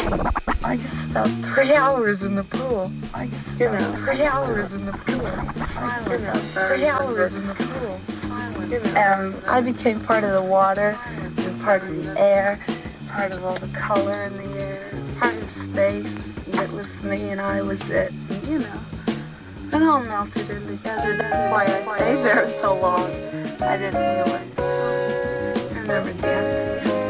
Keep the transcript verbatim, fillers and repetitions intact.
I just spent three hours in the pool. I just you know, three hours in the pool. You know, three hours in the pool. You know, and I became part of the water, and part of the air, part of all the color in the air, part of space. And it was me, and I was it. And, you know, it all melted in together. That's why I stayed there so long. I didn't realize. I remember dancing.